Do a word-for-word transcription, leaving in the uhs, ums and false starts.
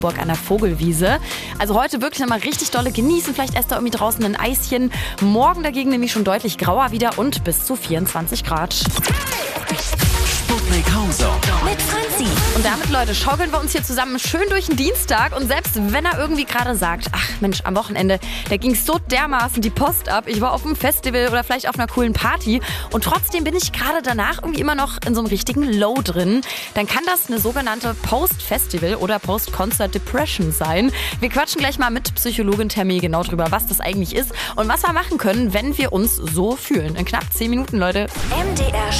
an der Vogelwiese. Also heute wirklich nochmal richtig dolle genießen. Vielleicht erst da irgendwie draußen ein Eischen. Morgen dagegen nämlich schon deutlich grauer wieder und bis zu vierundzwanzig Grad. Sputnik Hauser mit Franzi. Und damit, Leute, schaukeln wir uns hier zusammen schön durch den Dienstag. Und selbst wenn er irgendwie gerade sagt, ach Mensch, am Wochenende, da ging es so dermaßen die Post ab. Ich war auf einem Festival oder vielleicht auf einer coolen Party. Und trotzdem bin ich gerade danach irgendwie immer noch in so einem richtigen Low drin. Dann kann das eine sogenannte Post-Festival- oder Post-Concert-Depression sein. Wir quatschen gleich mal mit Psychologin Tammy genau drüber, was das eigentlich ist und was wir machen können, wenn wir uns so fühlen. In knapp zehn Minuten, Leute. M D R